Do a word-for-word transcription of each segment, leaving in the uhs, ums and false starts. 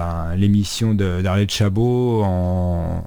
l'émission de, d'Arlette Chabot en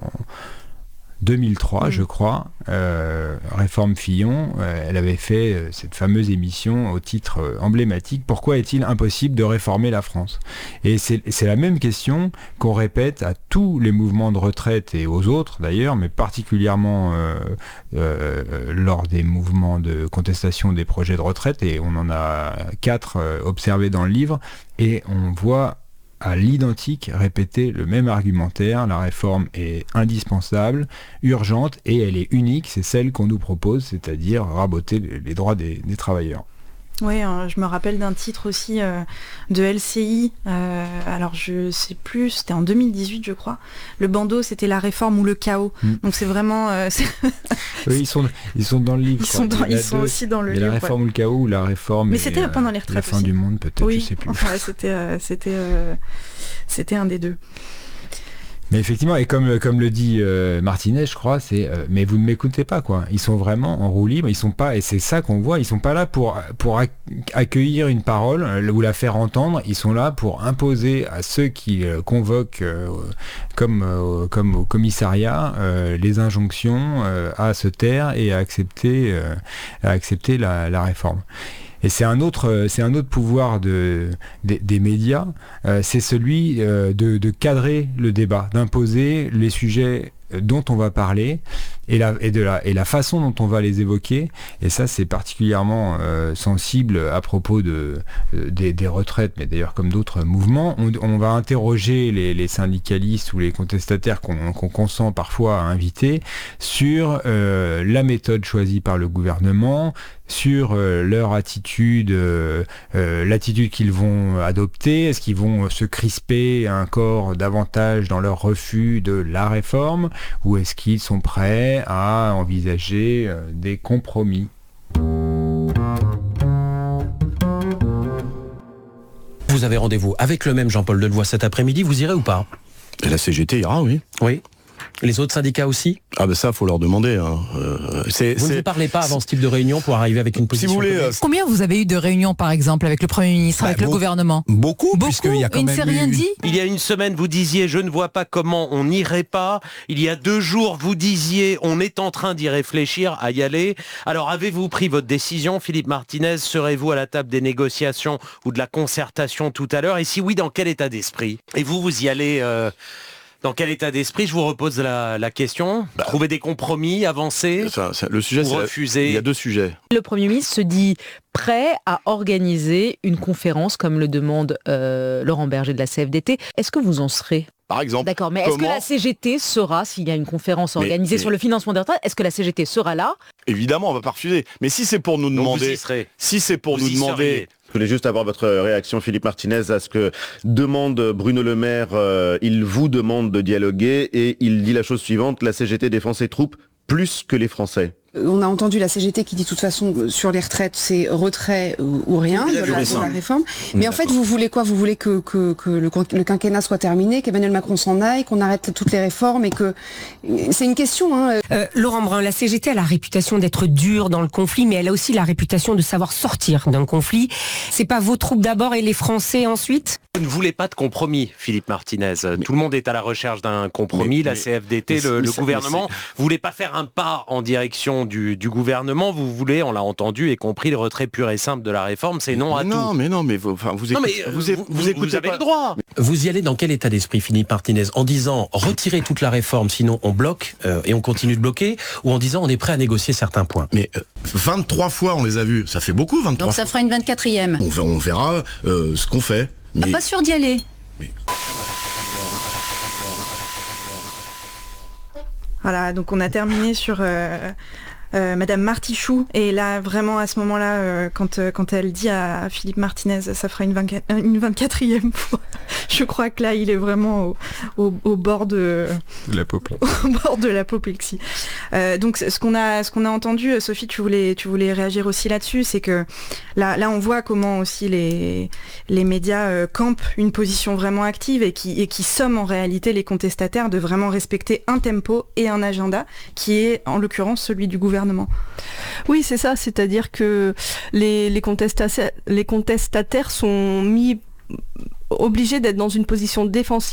deux mille trois, mmh. je crois, euh, Réforme Fillon, euh, elle avait fait euh, cette fameuse émission au titre euh, emblématique « Pourquoi est-il impossible de réformer la France ?» Et c'est, c'est la même question qu'on répète à tous les mouvements de retraite et aux autres d'ailleurs, mais particulièrement euh, euh, lors des mouvements de contestation des projets de retraite, et on en a quatre euh, observés dans le livre, et on voit à l'identique répéter le même argumentaire. La réforme est indispensable, urgente, et elle est unique, c'est celle qu'on nous propose, c'est-à-dire raboter les droits des, des travailleurs. Oui, euh, je me rappelle d'un titre aussi euh, de L C I, euh, alors je sais plus, c'était en deux mille dix-huit je crois, le bandeau c'était la réforme ou le chaos, mmh. donc c'est vraiment... Euh, c'est oui, ils sont, ils sont dans le livre. Ils sont, dans, ils sont aussi dans le livre. La réforme ouais. ou le chaos, ou la réforme... Mais c'était et, pendant les retraites la fin aussi. du monde peut-être, oui. je sais plus. Enfin, c'était, euh, c'était, euh, c'était un des deux. Mais effectivement, et comme, comme le dit euh, Martinez, je crois, c'est euh, mais vous ne m'écoutez pas, quoi. Ils sont vraiment en roue libre, ils sont pas, et c'est ça qu'on voit, ils sont pas là pour, pour ac- accueillir une parole euh, ou la faire entendre, ils sont là pour imposer à ceux qui euh, convoquent, euh, comme, euh, comme au commissariat, euh, les injonctions euh, à se taire et à accepter, euh, à accepter la, la réforme. Et c'est un autre, c'est un autre pouvoir de, des, des médias, euh, c'est celui euh, de, de cadrer le débat, d'imposer les sujets dont on va parler et la, et de la, et la façon dont on va les évoquer. Et ça, c'est particulièrement euh, sensible à propos de, euh, des, des retraites, mais d'ailleurs comme d'autres mouvements. On, on va interroger les, les syndicalistes ou les contestataires qu'on, qu'on consent parfois à inviter sur euh, la méthode choisie par le gouvernement, sur euh, leur attitude, euh, euh, l'attitude qu'ils vont adopter. Est-ce qu'ils vont se crisper encore davantage dans leur refus de la réforme, ou est-ce qu'ils sont prêts à envisager euh, des compromis? Vous avez rendez-vous avec le même Jean-Paul Delevoye cet après-midi, vous irez ou pas? Et la C G T ira, oui. Oui. Les autres syndicats aussi? Ah ben ça, faut leur demander. Hein. Euh, c'est, vous c'est... ne parlez pas avant ce type de réunion pour arriver avec une position? Si vous voulez, euh... Combien vous avez eu de réunions, par exemple, avec le Premier ministre, bah, avec beau... le gouvernement? Beaucoup, Beaucoup. puisqu'il y a quand il même ne s'est eu... rien dit. Il y a une semaine, vous disiez, je ne vois pas comment on n'irait pas. Il y a deux jours, vous disiez, on est en train d'y réfléchir, à y aller. Alors, avez-vous pris votre décision, Philippe Martinez? Serez-vous à la table des négociations ou de la concertation tout à l'heure? Et si oui, dans quel état d'esprit? Et vous, vous y allez... Euh... Dans quel état d'esprit? Je vous repose la, la question. Bah, Trouver des compromis, avancer, ça, ça, le sujet, ou c'est refuser. La... Il y a deux sujets. Le Premier ministre se dit prêt à organiser une conférence comme le demande euh, Laurent Berger de la C F D T. Est-ce que vous en serez? Par exemple. D'accord, mais comment... est-ce que la C G T sera, s'il y a une conférence organisée mais, mais... sur le financement des retraites, est-ce que la C G T sera là? Évidemment, on va pas refuser. Mais si c'est pour nous Donc demander... vous y serez. Si c'est pour vous nous demander... seriez. Je voulais juste avoir votre réaction, Philippe Martinez, à ce que demande Bruno Le Maire. Euh, il vous demande de dialoguer et il dit la chose suivante: la C G T défend ses troupes plus que les Français. On a entendu la C G T qui dit de toute façon sur les retraites c'est retrait ou, ou rien de la, de la réforme. Mais en fait vous voulez quoi? Vous voulez que, que, que le, le quinquennat soit terminé, qu'Emmanuel Macron s'en aille, qu'on arrête toutes les réformes et que... C'est une question. Hein. Euh, Laurent Brun, la C G T a la réputation d'être dure dans le conflit, mais elle a aussi la réputation de savoir sortir d'un conflit. C'est pas vos troupes d'abord et les Français ensuite? Vous ne voulez pas de compromis, Philippe Martinez. Mais, tout le monde est à la recherche d'un compromis, mais, la mais, C F D T, mais, le, le gouvernement. Vous voulez pas faire un pas en direction du, du gouvernement, vous voulez, on l'a entendu, et compris le retrait pur et simple de la réforme, c'est non à non, tout. Non, mais non, mais vous, enfin, vous, non, écoutez, mais, vous, vous, vous, vous, écoutez vous avez pas. le droit. Vous y allez dans quel état d'esprit, Philippe Martinez? En disant retirez toute la réforme, sinon on bloque euh, et on continue de bloquer, ou en disant on est prêt à négocier certains points? Mais euh, vingt-trois fois on les a vus, ça fait beaucoup, vingt-trois. Donc ça fois. fera une vingt-quatrième. On, on verra euh, ce qu'on fait. Mais... Pas sûr d'y aller. Mais... Voilà, donc on a terminé sur euh, euh, Madame Martichoux, et là vraiment à ce moment-là, euh, quand, euh, quand elle dit à Philippe Martinez, ça fera une, vingt-quatre, une vingt-quatrième fois, je crois que là il est vraiment au, au, au bord de, de l'apoplexie. Au bord de l'apoplexie. Euh, donc ce qu'on a, ce qu'on a entendu, Sophie, tu voulais, tu voulais réagir aussi là-dessus, c'est que là, là on voit comment aussi les, les médias euh, campent une position vraiment active et qui, et qui somment en réalité les contestataires de vraiment respecter un tempo et un agenda qui est en l'occurrence celui du gouvernement. Oui, c'est ça, c'est-à-dire que les, les, contestataires, les contestataires sont mis obligés d'être dans une position défensive